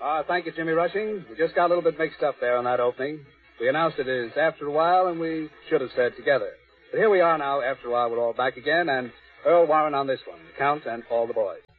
Thank you, Jimmy Rushing. We just got a little bit mixed up there on that opening. We announced it as After a While, and we should have said Together. But here we are now, After a While, we're all back again, and Earl Warren on this one, Count and All the Boys.